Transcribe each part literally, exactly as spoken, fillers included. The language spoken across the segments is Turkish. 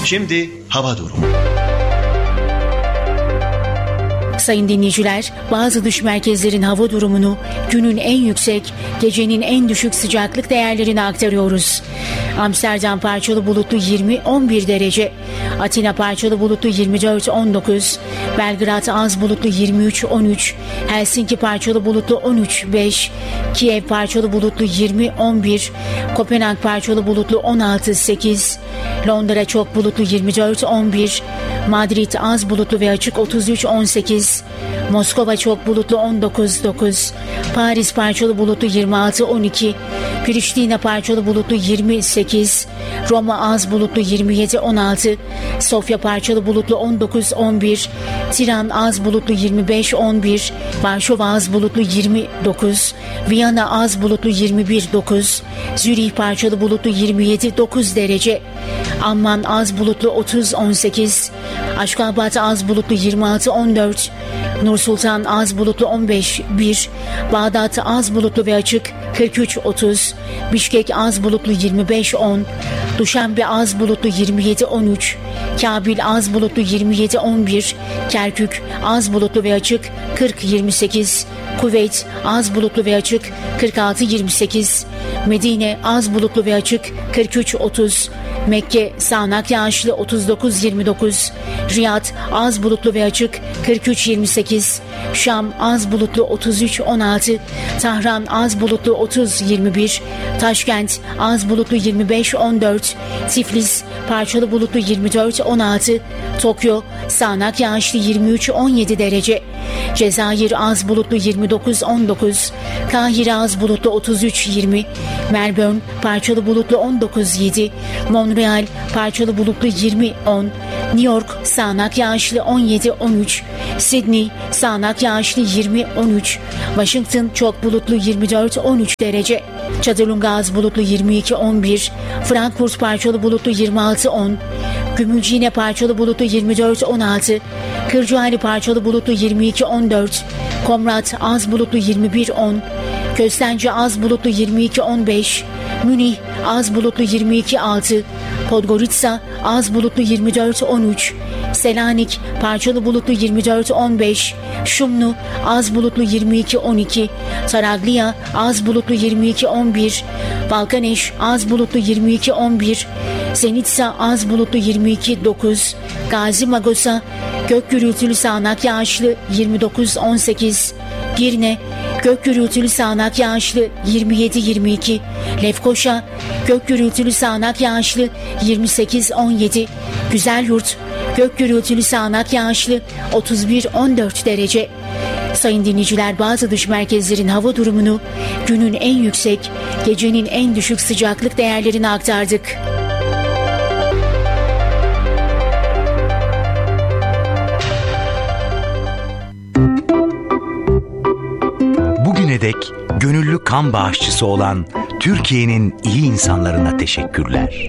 Şimdi hava durumu. Sayın dinleyiciler, bazı dış merkezlerin hava durumunu, günün en yüksek, gecenin en düşük sıcaklık değerlerini aktarıyoruz. Amsterdam parçalı bulutlu yirmi on bir derece, Atina parçalı bulutlu yirmi dört on dokuz, Belgrad az bulutlu yirmi üç on üç, Helsinki parçalı bulutlu on üç beş, Kiev parçalı bulutlu yirmi on bir, Kopenhag parçalı bulutlu on altı sekiz, Londra çok bulutlu yirmi dört on bir, Madrid az bulutlu ve açık otuz üç on sekiz, Moskova çok bulutlu on dokuz dokuz, Paris parçalı bulutlu yirmi altı on iki, Priştine parçalı bulutlu yirmi sekiz, Roma az bulutlu yirmi yedi on altı, Sofya parçalı bulutlu on dokuz on bir, Tiran az bulutlu yirmi beş on bir, Varşova az bulutlu yirmi dokuz, Viyana az bulutlu yirmi bir dokuz, Zürih parçalı bulutlu yirmi yedi dokuz derece, Amman az bulutlu otuz on sekiz, Aşkabat az bulutlu yirmi altı on dört, Nur Sultan az bulutlu on beş bir, Bağdat az bulutlu ve açık kırk üç otuz, Bişkek az bulutlu yirmi beş on, Duşanbe az bulutlu yirmi yedi on üç, Kabil az bulutlu yirmi yedi on bir, Kerkük az bulutlu ve açık kırk yirmi sekiz, Kuveyt az bulutlu ve açık kırk altı yirmi sekiz, Medine az bulutlu ve açık kırk üç otuz, Mekke sağanak yağışlı otuz dokuz yirmi dokuz, Riyad az bulutlu ve açık kırk üç yirmi sekiz, Şam az bulutlu otuz üç on altı, Tahran az bulutlu otuz yirmi bir, Taşkent az bulutlu yirmi beş on dört, Tiflis parçalı bulutlu yirmi dört on altı, Tokyo sağanak yağışlı yirmi üç on yedi derece, Cezayir az bulutlu yirmi dokuz on dokuz, Kahire az bulutlu otuz üç yirmi, Melbourne parçalı bulutlu on dokuz yedi, Montreal parçalı bulutlu yirmi on, New York sağanak yağışlı on yedi on üç, Sydney sağanak yağışlı yirmi on üç, Washington çok bulutlu yirmi dört on üç derece, Çadırlunga az bulutlu yirmi iki on bir, Frankfurt parçalı bulutlu yirmi altı on, Gümülcine parçalı bulutlu yirmi dört on altı, Kırcaali parçalı bulutlu yirmi iki on dört, Komrat az bulutlu yirmi bir on, Köstence az bulutlu yirmi iki on beş, Münih az bulutlu yirmi iki altı, Podgorica az bulutlu yirmi dört on üç, Selanik parçalı bulutlu yirmi dört on beş, Şumlu az bulutlu yirmi iki on iki, Taraglia az bulutlu yirmi iki on bir, Balkaneş az bulutlu yirmi iki on bir, Zenitsa az bulutlu yirmi iki dokuz, Gazi Magosa gök gürültülü sağanak yağışlı yirmi dokuz on sekiz, Girne gök gürültülü sağanak yağışlı yirmi yedi yirmi iki, Lefkoşa gök gürültülü sağanak yağışlı yirmi sekiz on yedi, Güzelyurt gök gürültülü sağanak yağışlı otuz bir on dört derece. Sayın dinleyiciler, bazı dış merkezlerin hava durumunu, günün en yüksek, gecenin en düşük sıcaklık değerlerini aktardık. Bugüne dek gönüllü kan bağışçısı olan Türkiye'nin iyi insanlarına teşekkürler.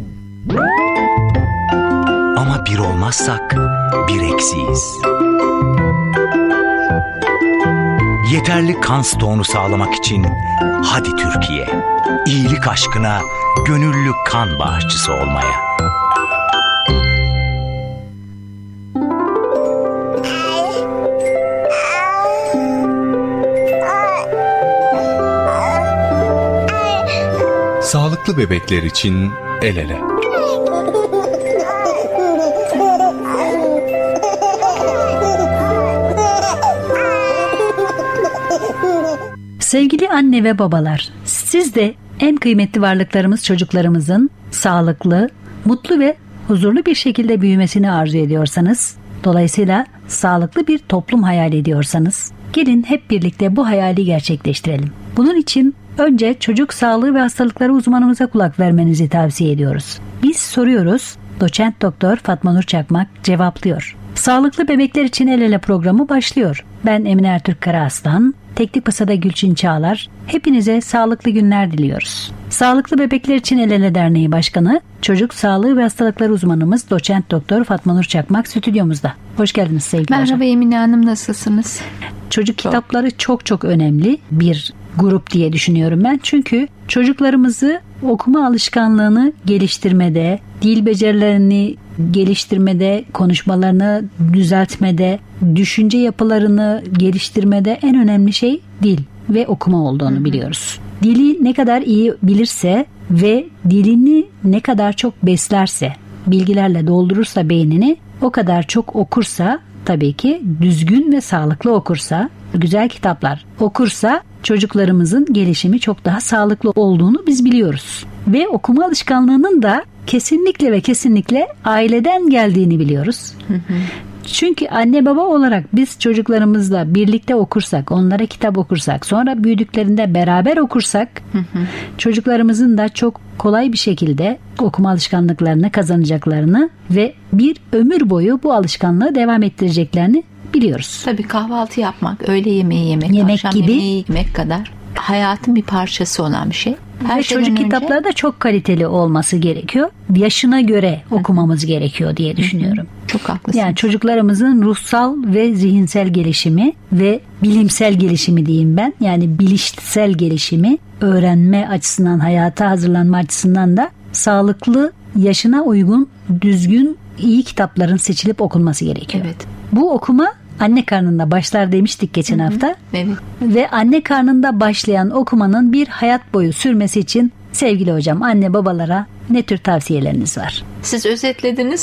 Ama bir olmazsak bir eksiyiz. Yeterli kan stoğunu sağlamak için hadi Türkiye, iyilik aşkına gönüllü kan bağışçısı olmaya. Sağlıklı bebekler için el ele. Sevgili anne ve babalar, siz de en kıymetli varlıklarımız çocuklarımızın sağlıklı, mutlu ve huzurlu bir şekilde büyümesini arzu ediyorsanız, dolayısıyla sağlıklı bir toplum hayal ediyorsanız, gelin hep birlikte bu hayali gerçekleştirelim. Bunun için önce çocuk sağlığı ve hastalıkları uzmanımıza kulak vermenizi tavsiye ediyoruz. Biz soruyoruz, doçent doktor Fatma Nur Çakmak cevaplıyor. Sağlıklı Bebekler için El Ele programı başlıyor. Ben Emine Ertürk Karaaslan, Teknik Masa'da Gülçin Çağlar. Hepinize sağlıklı günler diliyoruz. Sağlıklı Bebekler için El Ele Derneği Başkanı, Çocuk Sağlığı ve Hastalıkları uzmanımız doçent doktor Fatma Nur Çakmak stüdyomuzda. Hoş geldiniz sevgili Merhaba hocam. Emine Hanım, nasılsınız? çocuk Çok. kitapları çok çok önemli bir grup diye düşünüyorum ben. Çünkü çocuklarımızı okuma alışkanlığını geliştirmede, dil becerilerini geliştirmede, konuşmalarını düzeltmede, düşünce yapılarını geliştirmede en önemli şey dil ve okuma olduğunu hı hı. biliyoruz. Dili ne kadar iyi bilirse ve dilini ne kadar çok beslerse, bilgilerle doldurursa beynini, o kadar çok okursa, tabii ki düzgün ve sağlıklı okursa, güzel kitaplar okursa çocuklarımızın gelişimi çok daha sağlıklı olduğunu biz biliyoruz. Ve okuma alışkanlığının da kesinlikle ve kesinlikle aileden geldiğini biliyoruz. Hı hı. Çünkü anne baba olarak biz çocuklarımızla birlikte okursak, onlara kitap okursak, sonra büyüdüklerinde beraber okursak, hı hı. çocuklarımızın da çok kolay bir şekilde okuma alışkanlıklarını kazanacaklarını ve bir ömür boyu bu alışkanlığı devam ettireceklerini biliyoruz. Tabii kahvaltı yapmak, öğle yemeği yemek, yemek akşam gibi yemeği yemek kadar hayatın bir parçası olan bir şey. Her ve çocuk önce... kitapları da çok kaliteli olması gerekiyor. Yaşına göre okumamız gerekiyor diye düşünüyorum. Çok haklısın. Yani çocuklarımızın ruhsal ve zihinsel gelişimi ve bilimsel gelişimi diyeyim ben. Yani bilişsel gelişimi, öğrenme açısından, hayata hazırlanma açısından da sağlıklı, yaşına uygun, düzgün, iyi kitapların seçilip okunması gerekiyor. Evet. Bu okuma anne karnında başlar demiştik geçen hı hı. hafta. Evet. Ve anne karnında başlayan okumanın bir hayat boyu sürmesi için sevgili hocam, anne babalara ne tür tavsiyeleriniz var? Siz özetlediniz.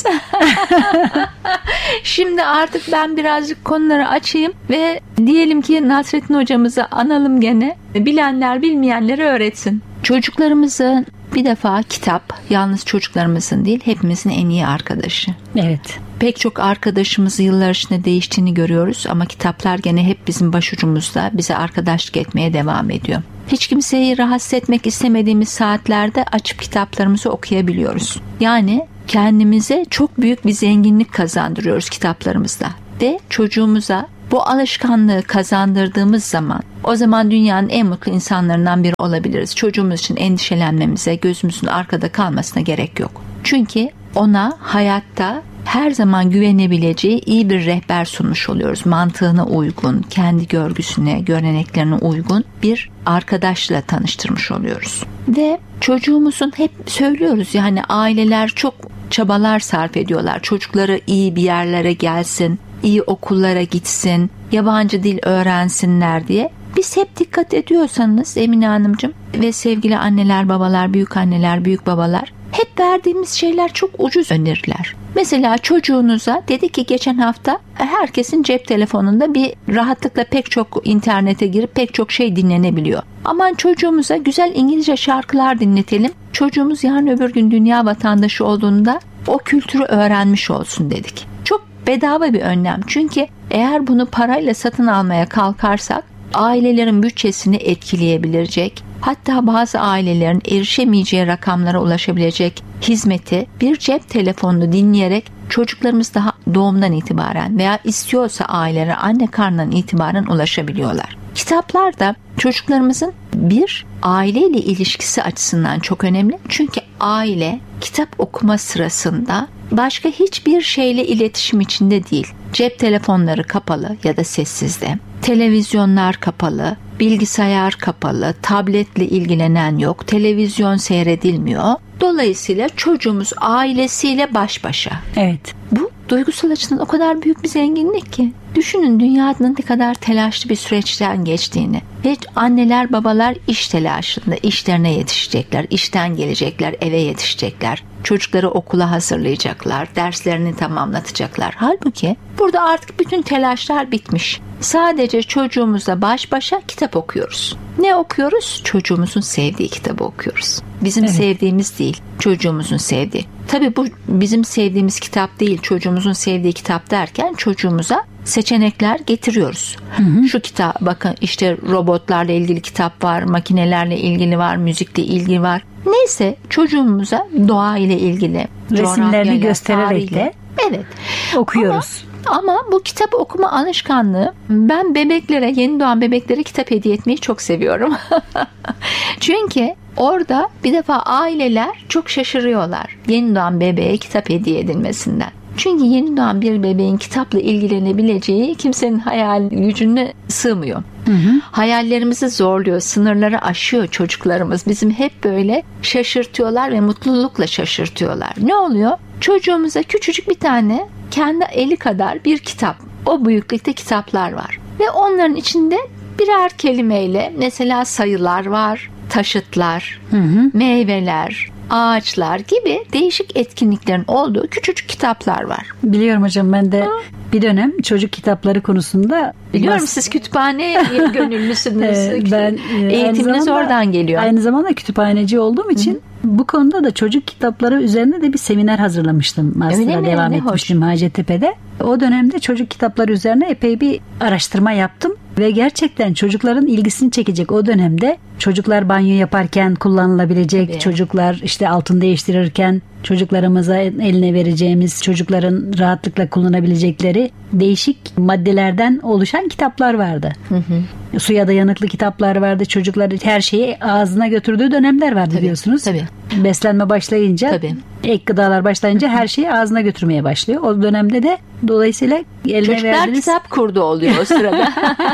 Şimdi artık ben birazcık konuları açayım ve diyelim ki Nasrettin hocamızı analım gene. Bilenler bilmeyenleri öğretsin. Çocuklarımızın bir defa kitap yalnız çocuklarımızın değil, hepimizin en iyi arkadaşı. Evet. Pek çok arkadaşımız yıllar içinde değiştiğini görüyoruz ama kitaplar gene hep bizim başucumuzda, bize arkadaşlık etmeye devam ediyor. Hiç kimseyi rahatsız etmek istemediğimiz saatlerde açıp kitaplarımızı okuyabiliyoruz. Yani kendimize çok büyük bir zenginlik kazandırıyoruz kitaplarımızda. Ve çocuğumuza bu alışkanlığı kazandırdığımız zaman o zaman dünyanın en mutlu insanlarından biri olabiliriz. Çocuğumuz için endişelenmemize, gözümüzün arkada kalmasına gerek yok. Çünkü ona hayatta her zaman güvenebileceği iyi bir rehber sunmuş oluyoruz. Mantığına uygun, kendi görgüsüne, göreneklerine uygun bir arkadaşla tanıştırmış oluyoruz. Ve çocuğumuzun hep söylüyoruz yani aileler çok çabalar sarf ediyorlar. Çocukları iyi bir yerlere gelsin, iyi okullara gitsin, yabancı dil öğrensinler diye. Biz hep dikkat ediyorsanız Emine Hanımcığım ve sevgili anneler, babalar, büyük anneler, büyük babalar, hep verdiğimiz şeyler çok ucuz öneriler. Mesela çocuğunuza dedi ki geçen hafta herkesin cep telefonunda bir rahatlıkla pek çok internete girip pek çok şey dinlenebiliyor. Aman çocuğumuza güzel İngilizce şarkılar dinletelim. Çocuğumuz yarın öbür gün dünya vatandaşı olduğunda o kültürü öğrenmiş olsun dedik. Çok bedava bir önlem. Çünkü eğer bunu parayla satın almaya kalkarsak ailelerin bütçesini etkileyebilecek, hatta bazı ailelerin erişemeyeceği rakamlara ulaşabilecek hizmeti bir cep telefonunu dinleyerek çocuklarımız daha doğumdan itibaren veya istiyorsa ailelere anne karnından itibaren ulaşabiliyorlar. Kitaplar da çocuklarımızın bir aileyle ilişkisi açısından çok önemli. Çünkü aile kitap okuma sırasında başka hiçbir şeyle iletişim içinde değil. Cep telefonları kapalı ya da sessizde. Televizyonlar kapalı, bilgisayar kapalı, tabletle ilgilenen yok, televizyon seyredilmiyor. Dolayısıyla çocuğumuz ailesiyle baş başa. Evet. Bu duygusal açıdan o kadar büyük bir zenginlik ki. Düşünün dünyanın ne kadar telaşlı bir süreçten geçtiğini. Ve anneler babalar iş telaşında, işlerine yetişecekler, işten gelecekler, eve yetişecekler. Çocukları okula hazırlayacaklar, derslerini tamamlatacaklar. Halbuki burada artık bütün telaşlar bitmiş. Sadece çocuğumuzla baş başa kitap okuyoruz. Ne okuyoruz? Çocuğumuzun sevdiği kitabı okuyoruz. Bizim evet. sevdiğimiz değil, çocuğumuzun sevdiği. Tabii bu bizim sevdiğimiz kitap değil, çocuğumuzun sevdiği kitap derken çocuğumuza seçenekler getiriyoruz. Hı hı. Şu kitap, bakın işte robotlarla ilgili kitap var, makinelerle ilgili var, müzikle ilgili var. Neyse çocuğumuza doğa ile ilgili, resimlerini göstererek de evet okuyoruz. Ama, ama bu kitap okuma alışkanlığı, ben bebeklere, yeni doğan bebeklere kitap hediye etmeyi çok seviyorum. Çünkü orada bir defa aileler çok şaşırıyorlar yeni doğan bebeğe kitap hediye edilmesinden. Çünkü yeni doğan bir bebeğin kitapla ilgilenebileceği kimsenin hayal gücüne sığmıyor. Hı hı. Hayallerimizi zorluyor, sınırları aşıyor çocuklarımız. Bizim hep böyle şaşırtıyorlar ve mutlulukla şaşırtıyorlar. Ne oluyor? Çocuğumuza küçücük bir tane kendi eli kadar bir kitap, o büyüklükte kitaplar var. Ve onların içinde birer kelimeyle mesela sayılar var, taşıtlar, hı hı. meyveler, ağaçlar gibi değişik etkinliklerin olduğu küçücük kitaplar var. Biliyorum hocam, ben de ha. bir dönem çocuk kitapları konusunda biliyorum bas- siz kütüphane gönüllüsünüz. ben eğitiminiz zamanda, oradan geliyor. Aynı zamanda kütüphaneci olduğum için Hı-hı. bu konuda da çocuk kitapları üzerine de bir seminer hazırlamıştım. Master'a devam ne etmiştim hoş. Hacettepe'de. O dönemde çocuk kitapları üzerine epey bir araştırma yaptım ve gerçekten çocukların ilgisini çekecek o dönemde çocuklar banyo yaparken kullanılabilecek, Tabii. çocuklar işte altın değiştirirken çocuklarımıza eline vereceğimiz, çocukların rahatlıkla kullanabilecekleri değişik maddelerden oluşan kitaplar vardı. Hı hı. Suya dayanıklı kitaplar vardı. Çocuklar her şeyi ağzına götürdüğü dönemler vardı tabii, diyorsunuz. Tabii. Beslenme başlayınca, tabii. ek gıdalar başlayınca her şeyi ağzına götürmeye başlıyor. O dönemde de dolayısıyla eline çocuklar verdiğiniz... kitap kurdu oluyor o sırada.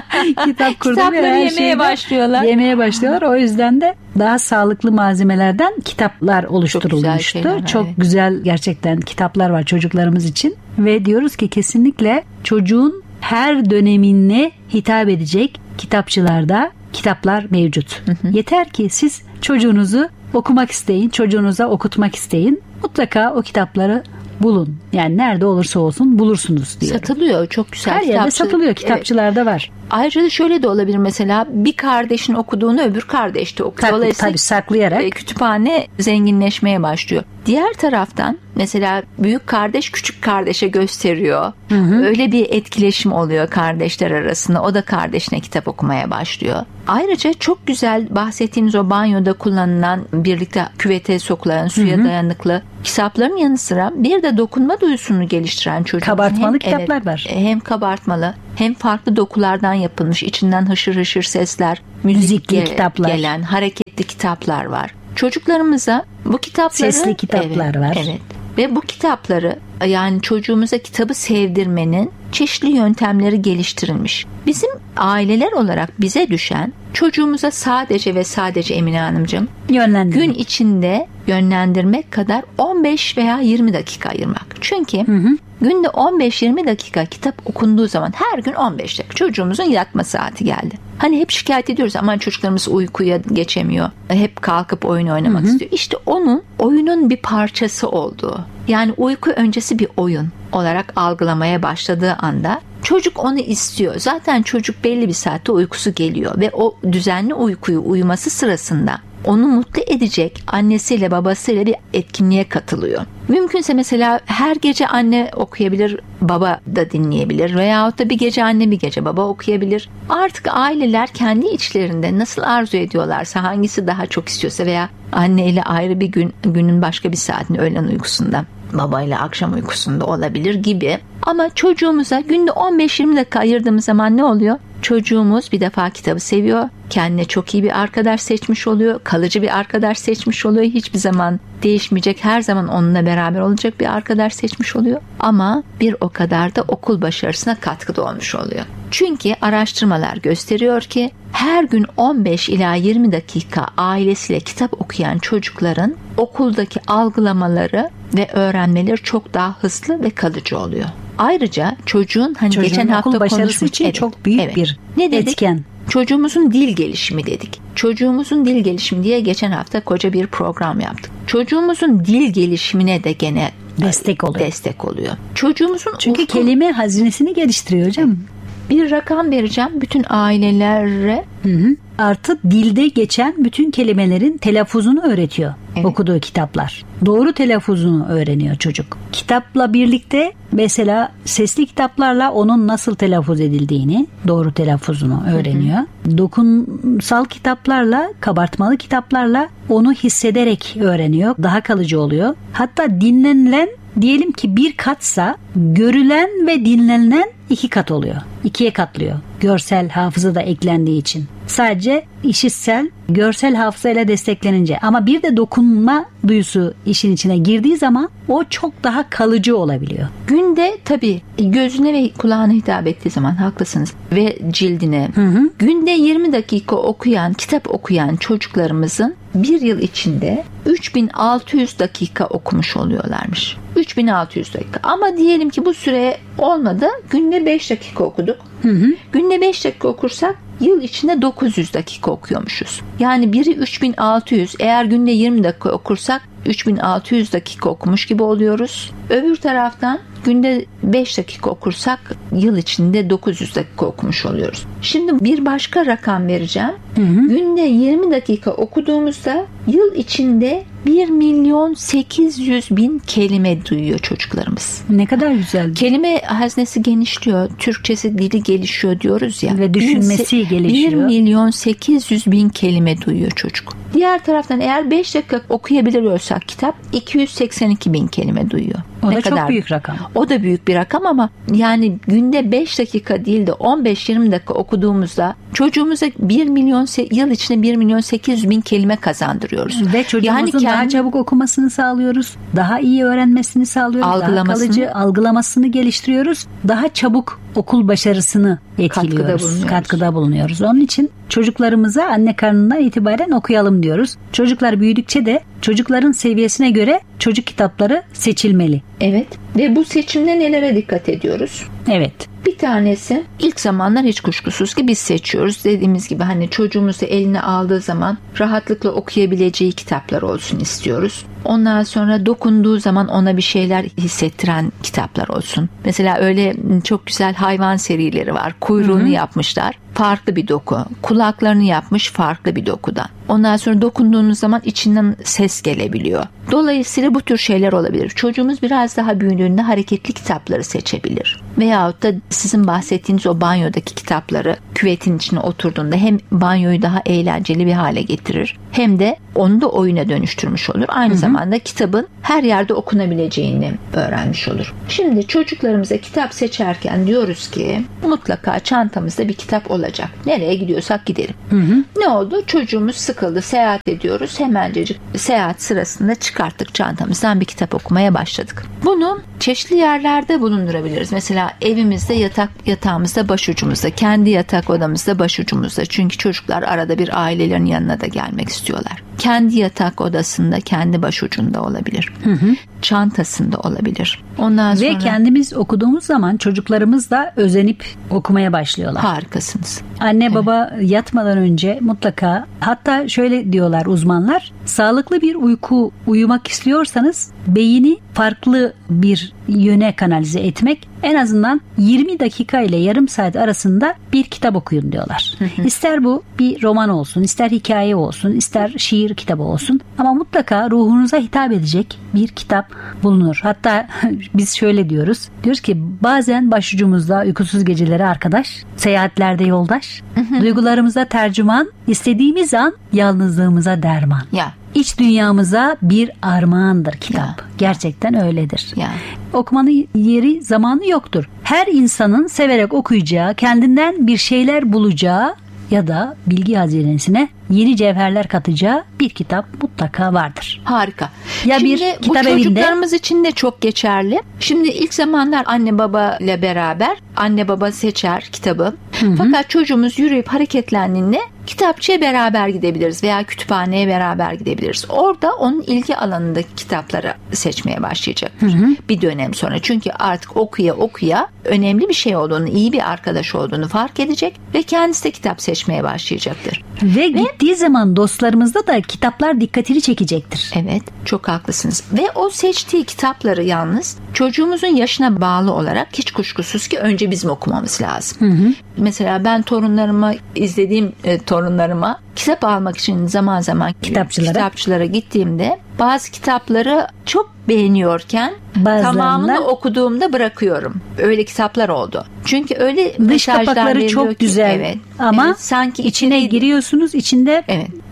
kitap kurdu Kitapları yemeye başlıyorlar. Yemeye başlıyorlar. O yüzden de daha sağlıklı malzemelerden kitaplar oluşturulmuştu. Çok güzel, şeyler, Çok evet. güzel gerçekten kitaplar var çocuklarımız için. Ve diyoruz ki kesinlikle çocuğun her dönemine hitap edecek kitapçılarda kitaplar mevcut. Hı hı. Yeter ki siz çocuğunuzu okumak isteyin, çocuğunuza okutmak isteyin. Mutlaka o kitapları bulun. Yani nerede olursa olsun bulursunuz diyorum. Satılıyor. Çok güzel. Her kitapçı. yerde satılıyor. Kitapçılarda evet. var. Ayrıca da şöyle de olabilir mesela bir kardeşin okuduğunu öbür kardeş de okuyor. Tabii, tabii saklayarak. Kütüphane zenginleşmeye başlıyor. Diğer taraftan mesela büyük kardeş küçük kardeşe gösteriyor. Hı hı. Öyle bir etkileşim oluyor kardeşler arasında. O da kardeşine kitap okumaya başlıyor. Ayrıca çok güzel bahsettiğimiz o banyoda kullanılan birlikte küvete sokulan suya hı hı. dayanıklı kitapların yanı sıra bir de dokunma duyusunu geliştiren çocuk. Kabartmalı hem, kitaplar evet, var. Hem kabartmalı hem farklı dokulardan yapılmış, içinden hışır hışır sesler, müzik müzikli ge- kitaplar, gelen hareketli kitaplar var. Çocuklarımıza bu kitapları sesli kitaplar evet, var. Evet. Ve bu kitapları yani çocuğumuza kitabı sevdirmenin çeşitli yöntemleri geliştirilmiş. Bizim aileler olarak bize düşen çocuğumuza sadece ve sadece Emine Hanımcığım gün içinde yönlendirmek kadar on beş veya yirmi dakika ayırmak. Çünkü hı hı. günde on beş yirmi dakika kitap okunduğu zaman her gün on beş dakika çocuğumuzun yatma saati geldi. Hani hep şikayet ediyoruz aman çocuklarımız uykuya geçemiyor. Hep kalkıp oyun oynamak hı hı. istiyor. İşte onun oyunun bir parçası olduğu. Yani uyku öncesi bir oyun olarak algılamaya başladığı anda çocuk onu istiyor. Zaten çocuk belli bir saatte uykusu geliyor ve o düzenli uykuyu uyuması sırasında onu mutlu edecek annesiyle babasıyla bir etkinliğe katılıyor. Mümkünse mesela her gece anne okuyabilir, baba da dinleyebilir veyahut da bir gece anne bir gece baba okuyabilir. Artık aileler kendi içlerinde nasıl arzu ediyorlarsa, hangisi daha çok istiyorsa veya anneyle ayrı bir gün, günün başka bir saatini öğlen uykusunda, babayla akşam uykusunda olabilir gibi. Ama çocuğumuza günde on beş yirmi dakika ayırdığımız zaman ne oluyor? Çocuğumuz bir defa kitabı seviyor. Kendine çok iyi bir arkadaş seçmiş oluyor. Kalıcı bir arkadaş seçmiş oluyor. Hiçbir zaman değişmeyecek, her zaman onunla beraber olacak bir arkadaş seçmiş oluyor. Ama bir o kadar da okul başarısına katkıda olmuş oluyor. Çünkü araştırmalar gösteriyor ki her gün on beş ila yirmi dakika ailesiyle kitap okuyan çocukların okuldaki algılamaları ve öğrenmeleri çok daha hızlı ve kalıcı oluyor. Ayrıca çocuğun hani çocuğun geçen hafta başarısı konuşmuş için evet, çok büyük evet. bir ne dedik? etken. Çocuğumuzun dil gelişimi dedik. Çocuğumuzun dil gelişimi diye geçen hafta koca bir program yaptık. Çocuğumuzun dil gelişimine de gene destek oluyor. Destek oluyor. Çocuğumuzun çünkü ufku, kelime hazinesini geliştiriyor hocam. Bir rakam vereceğim bütün ailelere. Hı hı. Artı dilde geçen bütün kelimelerin telaffuzunu öğretiyor evet. okuduğu kitaplar. Doğru telaffuzunu öğreniyor çocuk. Kitapla birlikte mesela sesli kitaplarla onun nasıl telaffuz edildiğini, doğru telaffuzunu öğreniyor. Hı hı. Dokunsal kitaplarla, kabartmalı kitaplarla onu hissederek öğreniyor. Daha kalıcı oluyor. Hatta dinlenilen diyelim ki bir katsa görülen ve dinlenilen iki kat oluyor. İkiye katlıyor. Görsel hafıza da eklendiği için. sadece işitsel, görsel hafızayla desteklenince, ama bir de dokunma duyusu işin içine girdiği zaman o çok daha kalıcı olabiliyor. Günde tabii gözüne ve kulağına hitap ettiği zaman haklısınız ve cildine. Hı hı. Günde yirmi dakika okuyan, kitap okuyan çocuklarımızın bir yıl içinde üç bin altı yüz dakika okumuş oluyorlarmış. üç bin altı yüz dakika. Ama diyelim ki bu süre olmadı. Günde beş dakika okuduk. Hı hı. Günde beş dakika okursak yıl içinde dokuz yüz dakika okuyormuşuz. Yani biri üç bin altı yüz, eğer günde yirmi dakika okursak üç bin altı yüz dakika okumuş gibi oluyoruz. Öbür taraftan günde beş dakika okursak yıl içinde dokuz yüz dakika okumuş oluyoruz. Şimdi bir başka rakam vereceğim. Hı hı. Günde yirmi dakika okuduğumuzda yıl içinde bir milyon sekiz yüz bin kelime duyuyor çocuklarımız. Ne kadar güzel. Kelime haznesi genişliyor. Türkçesi, dili gelişiyor diyoruz ya. Ve düşünmesi bir, gelişiyor. bir milyon sekiz yüz bin kelime duyuyor çocuk. Diğer taraftan eğer beş dakika okuyabiliyorsak kitap iki yüz seksen iki bin kelime duyuyor. O ne da kadar? Çok büyük rakam. O da büyük bir rakam ama yani günde beş dakika değil de on beş yirmi dakika okuduğumuzda çocuğumuza bir milyon yıl içinde bir milyon sekiz yüz bin kelime kazandırıyoruz. Ve çocuğumuzun yani kendi, daha çabuk okumasını sağlıyoruz. Daha iyi öğrenmesini sağlıyoruz. Daha kalıcı algılamasını geliştiriyoruz. Daha çabuk okul başarısını etkiliyoruz. Katkıda bulunuyoruz. Katkıda bulunuyoruz. Onun için çocuklarımıza anne karnından itibaren okuyalım diyoruz. Çocuklar büyüdükçe de çocukların seviyesine göre çocuk kitapları seçilmeli. Evet. Ve bu seçimde nelere dikkat ediyoruz? Evet. Bir tanesi, ilk zamanlar hiç kuşkusuz ki biz seçiyoruz. Dediğimiz gibi hani çocuğumuzu eline aldığı zaman rahatlıkla okuyabileceği kitaplar olsun istiyoruz. Ondan sonra dokunduğu zaman ona bir şeyler hissettiren kitaplar olsun. Mesela öyle çok güzel hayvan serileri var. Kuyruğunu Hı-hı. yapmışlar. Farklı bir doku. Kulaklarını yapmış farklı bir dokudan. Ondan sonra dokunduğunuz zaman içinden ses gelebiliyor. Dolayısıyla bu tür şeyler olabilir. Çocuğumuz biraz daha büyüdüğünde hareketli kitapları seçebilir. Veyahut da sizin bahsettiğiniz o banyodaki kitapları küvetin içine oturduğunda hem banyoyu daha eğlenceli bir hale getirir, hem de onu da oyuna dönüştürmüş olur. Aynı Hı-hı. zamanda kitabın her yerde okunabileceğini öğrenmiş olur. Şimdi çocuklarımıza kitap seçerken diyoruz ki mutlaka çantamızda bir kitap olacak. Nereye gidiyorsak gidelim. Hı-hı. Ne oldu? Çocuğumuz sıkıldı, seyahat ediyoruz. Hemencecik seyahat sırasında çıkarttık çantamızdan bir kitap okumaya başladık. Bunu çeşitli yerlerde bulundurabiliriz. Mesela evimizde, yatak yatağımızda, başucumuzda, kendi yatak odamızda, başucumuzda. Çünkü çocuklar arada bir ailelerin yanına da gelmek istiyorlar. Kendi yatak odasında, kendi başucunda olabilir. Hı hı. Çantasında olabilir. Ondan sonra... Ve kendimiz okuduğumuz zaman çocuklarımız da özenip okumaya başlıyorlar. Harikasınız. Anne evet. baba yatmadan önce mutlaka, hatta şöyle diyorlar uzmanlar, sağlıklı bir uyku uyumak istiyorsanız beyni farklı bir yöne kanalize etmek, en azından yirmi dakika ile yarım saat arasında bir kitap okuyun diyorlar. Hı hı. İster bu bir roman olsun, ister hikaye olsun, ister şiir kitabı olsun, ama mutlaka ruhunuza hitap edecek bir kitap bulunur. Hatta biz şöyle diyoruz. Diyoruz ki bazen başucumuzda uykusuz geceleri arkadaş, seyahatlerde yoldaş, hı hı. duygularımıza tercüman, istediğimiz an yalnızlığımıza derman. Ya. İç dünyamıza bir armağandır kitap. Ya. Gerçekten öyledir. Ya. Okumanın yeri, zamanı yoktur. Her insanın severek okuyacağı, kendinden bir şeyler bulacağı ya da bilgi hazinesine yeni cevherler katacağı bir kitap mutlaka vardır. Harika. Ya Şimdi bir kitap bu çocuklarımız evinde... için de çok geçerli. Şimdi ilk zamanlar anne baba ile beraber anne baba seçer kitabı. Hı hı. Fakat çocuğumuz yürüyüp hareketlendiğinde kitapçıya beraber gidebiliriz veya kütüphaneye beraber gidebiliriz. Orada onun ilgi alanındaki kitapları seçmeye başlayacaktır. Hı hı. Bir dönem sonra. Çünkü artık okuya okuya önemli bir şey olduğunu, iyi bir arkadaş olduğunu fark edecek ve kendisi de kitap seçmeye başlayacaktır. Ve, ve gittiği zaman dostlarımızda da kitaplar dikkatini çekecektir. Evet, çok haklısınız. Ve o seçtiği kitapları yalnız çocuğumuzun yaşına bağlı olarak hiç kuşkusuz ki önce bizim okumamız lazım. Hı hı. Mesela ben torunlarıma, izlediğim e, torunlarıma kitap almak için zaman zaman kitapçılara, kitapçılara gittiğimde bazı kitapları çok beğeniyorken tamamını okuduğumda bırakıyorum. Öyle kitaplar oldu. Çünkü öyle dış kapakları çok ki, güzel evet, ama evet, sanki içine içine giriyorsunuz, içinde evet.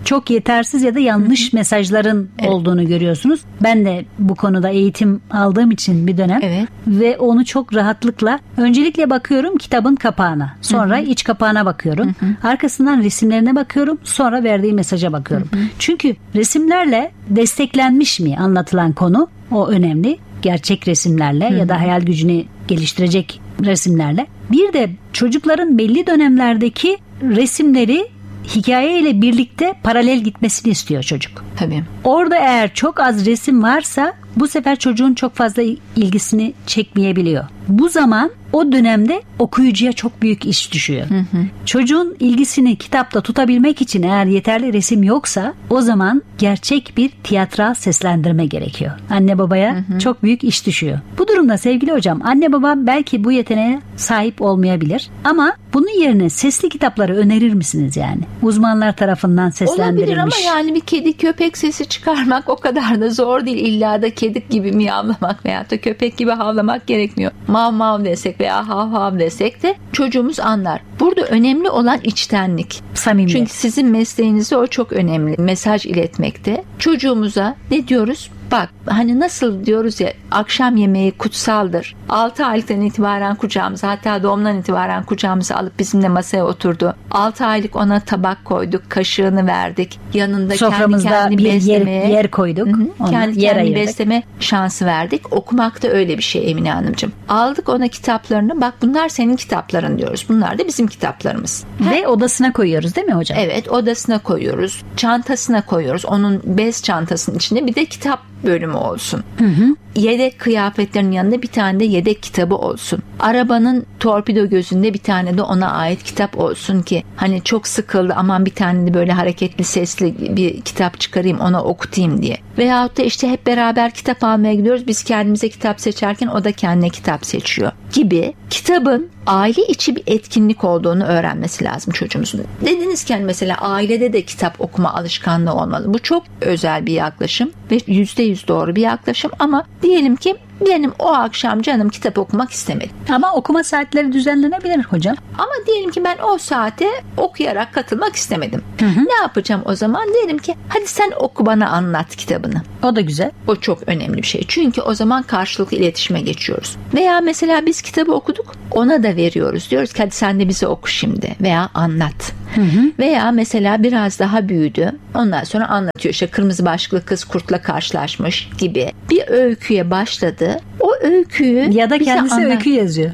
çok yetersiz ya da yanlış mesajların Evet. olduğunu görüyorsunuz. Ben de bu konuda eğitim aldığım için bir dönem Evet. ve onu çok rahatlıkla öncelikle bakıyorum kitabın kapağına. Sonra iç kapağına bakıyorum. Arkasından resimlerine bakıyorum. Sonra verdiği mesaja bakıyorum. Çünkü resimlerle desteklenmiş mi anlatılan konu, o önemli. Gerçek resimlerle ya da hayal gücünü geliştirecek resimlerle. Bir de çocukların belli dönemlerdeki resimleri hikayeyle birlikte paralel gitmesini istiyor çocuk. Tabii. Orada eğer çok az resim varsa bu sefer çocuğun çok fazla ilgisini çekmeyebiliyor. Bu zaman o dönemde okuyucuya çok büyük iş düşüyor. Hı hı. Çocuğun ilgisini kitapta tutabilmek için eğer yeterli resim yoksa o zaman gerçek bir tiyatral seslendirme gerekiyor. Anne babaya hı hı. çok büyük iş düşüyor. Bu durumda sevgili hocam, anne baba belki bu yeteneğe sahip olmayabilir ama bunun yerine sesli kitapları önerir misiniz yani? Uzmanlar tarafından seslendirilmiş. Olabilir ama yani bir kedi köpek sesi çıkarmak o kadar da zor değil. İlla da kedi gibi miyavlamak veyahut da köpek gibi havlamak gerekmiyor. Mav mav desek veya hav hav desek de çocuğumuz anlar. Burada önemli olan içtenlik. Samimiyet. Çünkü sizin mesleğinizde o çok önemli. Mesaj iletmekte. Çocuğumuza ne diyoruz? Bak hani nasıl diyoruz ya, akşam yemeği kutsaldır. altı aylıktan itibaren kucağımıza, hatta doğumdan itibaren kucağımıza alıp bizimle masaya oturdu. altı aylık ona tabak koyduk, kaşığını verdik. Yanında soframızda kendi kendini bir beslemeye, yer, yer koyduk. Hı hı, Ona kendi yer kendini ayırdık. besleme şansı verdik. Okumak da öyle bir şey Emine Hanımcığım. Aldık ona kitaplarını. Bak bunlar senin kitapların diyoruz. Bunlar da bizim kitaplarımız. Ve odasına koyuyoruz değil mi hocam? Evet, odasına koyuyoruz. Çantasına koyuyoruz. Onun bez çantasının içinde bir de kitap bölümü olsun. Hı hı. Yedek kıyafetlerin yanında bir tane de yedek kitabı olsun. Arabanın torpido gözünde bir tane de ona ait kitap olsun ki hani çok sıkıldı, aman bir tane de böyle hareketli sesli bir kitap çıkarayım ona okutayım diye. Veyahut da işte hep beraber kitap almaya gidiyoruz. Biz kendimize kitap seçerken o da kendine kitap seçiyor gibi. Kitabın aile içi bir etkinlik olduğunu öğrenmesi lazım çocuğumuzun. Dediniz ki hani mesela ailede de kitap okuma alışkanlığı olmalı. Bu çok özel bir yaklaşım ve yüzde yüz doğru bir yaklaşım ama diyelim ki benim o akşam canım kitap okumak istemedi. Ama okuma saatleri düzenlenebilir hocam. Ama diyelim ki ben o saate okuyarak katılmak istemedim. Hı hı. Ne yapacağım o zaman? Diyelim ki hadi sen oku, bana anlat kitabını. O da güzel. O çok önemli bir şey. Çünkü o zaman karşılıklı iletişime geçiyoruz. Veya mesela biz kitabı okuduk, ona da veriyoruz. Diyoruz ki hadi sen de bize oku şimdi veya anlat. Hı hı. Veya mesela biraz daha büyüdü. Ondan sonra anlatıyor. İşte kırmızı başlıklı kız kurtla karşılaşmış gibi. Bir öyküye başladı. O öyküyü ya da kendisi anlat- öykü yazıyor.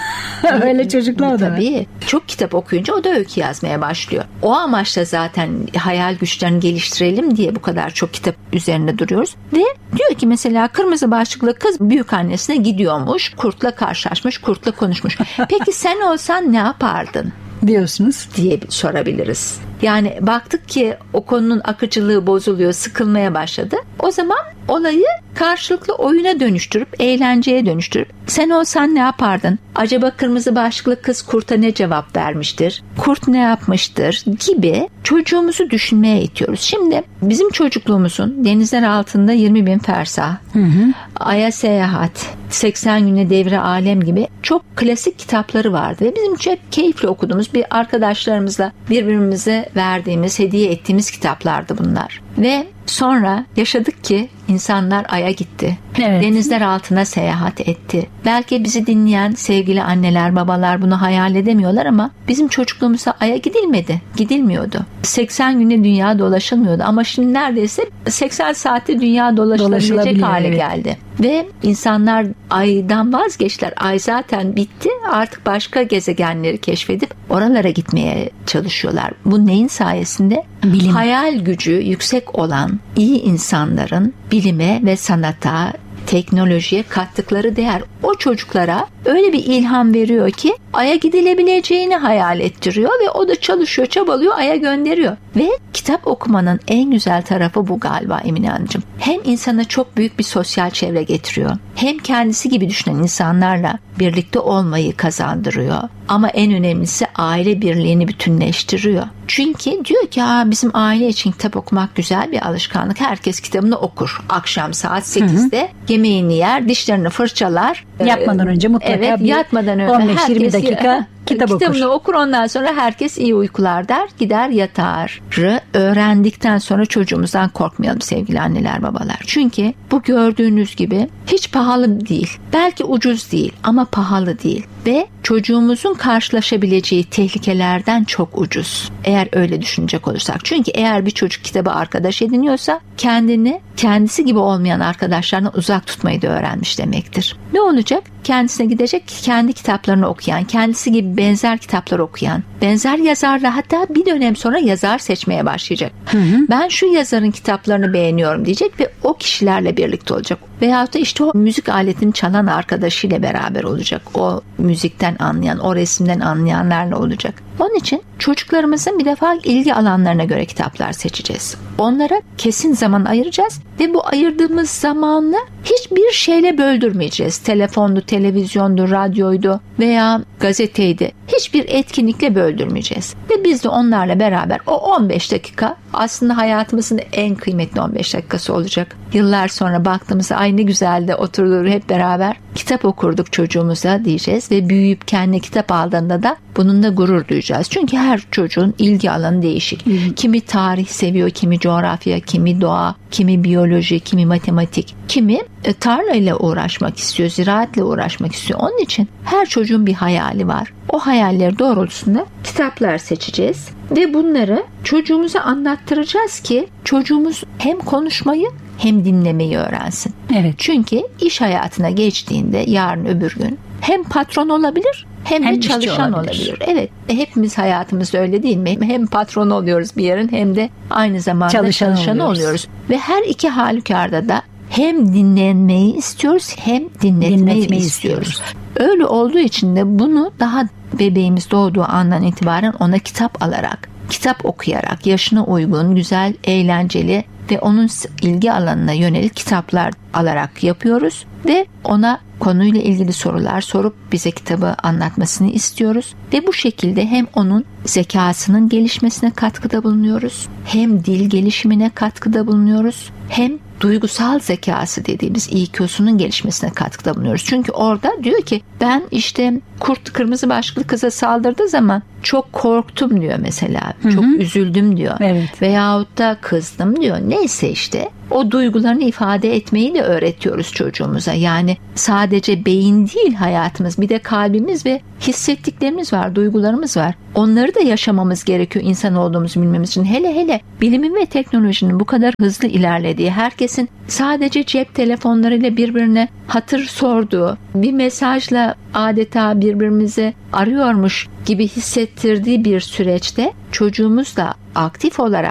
Öyle çocuklar da var. Tabii. Çok kitap okuyunca o da öykü yazmaya başlıyor. O amaçla zaten hayal güçlerini geliştirelim diye bu kadar çok kitap üzerinde duruyoruz. Ve diyor ki mesela kırmızı başlıklı kız büyük annesine gidiyormuş. Kurtla karşılaşmış, kurtla konuşmuş. Peki sen olsan ne yapardın? Diyorsunuz diye sorabiliriz. Yani baktık ki o konunun akıcılığı bozuluyor, sıkılmaya başladı. O zaman olayı karşılıklı oyuna dönüştürüp, eğlenceye dönüştürüp sen olsan ne yapardın? Acaba kırmızı başlıklı kız kurta ne cevap vermiştir? Kurt ne yapmıştır? Gibi çocuğumuzu düşünmeye itiyoruz. Şimdi bizim çocukluğumuzun denizler altında yirmi bin fersah, hı hı. Ay'a seyahat, seksen günde devre alem gibi çok klasik kitapları vardı ve bizim çok keyifle okuduğumuz, bir arkadaşlarımızla birbirimize verdiğimiz, hediye ettiğimiz kitaplardı bunlar. Ve sonra yaşadık ki insanlar Ay'a gitti. Evet. Denizler altına seyahat etti. Belki bizi dinleyen sevgili anneler, babalar bunu hayal edemiyorlar ama bizim çocukluğumuzda Ay'a gidilmedi. Gidilmiyordu. seksen günde dünya dolaşılmıyordu ama şimdi neredeyse seksen saatte dünya dolaşılabilecek hale evet. geldi. Ve insanlar Ay'dan vazgeçtiler. Ay zaten bitti. Artık başka gezegenleri keşfedip oralara gitmeye çalışıyorlar. Bu neyin sayesinde? Bilim. Hayal gücü yüksek olan iyi insanların bilime ve sanata, teknolojiye kattıkları değer o çocuklara öyle bir ilham veriyor ki Ay'a gidilebileceğini hayal ettiriyor ve o da çalışıyor, çabalıyor, Ay'a gönderiyor. Ve kitap okumanın en güzel tarafı bu galiba Emine Hanımcığım. Hem insana çok büyük bir sosyal çevre getiriyor. Hem kendisi gibi düşünen insanlarla birlikte olmayı kazandırıyor. Ama en önemlisi aile birliğini bütünleştiriyor. Çünkü diyor ki bizim aile için kitap okumak güzel bir alışkanlık. Herkes kitabını okur. Akşam saat sekizde hı hı. yemeğini yer, dişlerini fırçalar. Yatmadan önce mutlaka evet, bir yatmadan önce on beş yirmi herkes, dakika Kitap kitabını okur. okur, ondan sonra herkes iyi uykular der, gider yatar. Öğrendikten sonra çocuğumuzdan korkmayalım sevgili anneler babalar. Çünkü bu gördüğünüz gibi hiç pahalı değil. Belki ucuz değil ama pahalı değil. Ve çocuğumuzun karşılaşabileceği tehlikelerden çok ucuz. Eğer öyle düşünecek olursak. Çünkü eğer bir çocuk kitabı arkadaş ediniyorsa kendini kendisi gibi olmayan arkadaşlarına uzak tutmayı da öğrenmiş demektir. Ne olacak? Kendisine gidecek, kendi kitaplarını okuyan, kendisi gibi benzer kitaplar okuyan, benzer yazarla hatta bir dönem sonra yazar seçmeye başlayacak. Hı hı. Ben şu yazarın kitaplarını beğeniyorum diyecek ve o kişilerle birlikte olacak. Veyahut da işte o müzik aletini çalan arkadaşıyla beraber olacak. O müzikten anlayan, o resimden anlayanlarla olacak. Onun için çocuklarımızın bir defa ilgi alanlarına göre kitaplar seçeceğiz. Onlara kesin zaman ayıracağız ve bu ayırdığımız zamanla hiçbir şeyle böldürmeyeceğiz. Telefondu, televizyondu, radyoydu veya gazeteydi. Hiçbir etkinlikle böldürmeyeceğiz. Ve biz de onlarla beraber o on beş dakika aslında hayatımızın en kıymetli on beş dakikası olacak. Yıllar sonra baktığımızda ay ne güzel de oturur hep beraber kitap okurduk çocuğumuza diyeceğiz ve büyüyüp kendi kitap aldığında da bununla gurur duyacağız. Çünkü her çocuğun ilgi alanı değişik. Hı hı. Kimi tarih seviyor, kimi coğrafya, kimi doğa, kimi biyoloji, kimi matematik, kimi e, tarlayla uğraşmak istiyor, ziraatle uğraşmak istiyor. Onun için her çocuğun bir hayali var. O hayalleri doğrultusunda kitaplar seçeceğiz ve bunları çocuğumuza anlattıracağız ki çocuğumuz hem konuşmayı hem dinlemeyi öğrensin. Evet. Çünkü iş hayatına geçtiğinde yarın öbür gün hem patron olabilir hem, hem de çalışan olabilir. olabilir. Evet. E, hepimiz hayatımızda öyle değil mi? Hem patron oluyoruz bir yerin hem de aynı zamanda çalışan, çalışan oluyoruz. oluyoruz. Ve her iki halükarda da hem dinlenmeyi istiyoruz hem dinletmeyi, dinletmeyi istiyoruz. istiyoruz. Öyle olduğu için de bunu daha bebeğimiz doğduğu andan itibaren ona kitap alarak, kitap okuyarak, yaşına uygun, güzel, eğlenceli ve onun ilgi alanına yönelik kitaplar alarak yapıyoruz ve ona konuyla ilgili sorular sorup bize kitabı anlatmasını istiyoruz ve bu şekilde hem onun zekasının gelişmesine katkıda bulunuyoruz, hem dil gelişimine katkıda bulunuyoruz, hem duygusal zekası dediğimiz İ Q'sunun gelişmesine katkıda bulunuyoruz. Çünkü orada diyor ki ben işte kurt kırmızı başlıklı kıza saldırdığı zaman çok korktum diyor mesela. Hı hı. Çok üzüldüm diyor. Evet. Veyahut da kızdım diyor. Neyse işte o duygularını ifade etmeyi de öğretiyoruz çocuğumuza. Yani sadece beyin değil hayatımız, bir de kalbimiz ve hissettiklerimiz var, duygularımız var. Onları da yaşamamız gerekiyor insan olduğumuzu bilmemiz için. Hele hele bilimin ve teknolojinin bu kadar hızlı ilerlediği, herkesin sadece cep telefonlarıyla birbirine hatır sorduğu, bir mesajla adeta birbirimizi arıyormuş gibi hissettirdiği bir süreçte çocuğumuz da aktif olarak